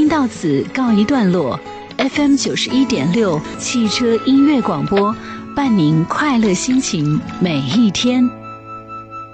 到此告一段落。FM 91.6汽车音乐广播，伴您快乐心情每一天。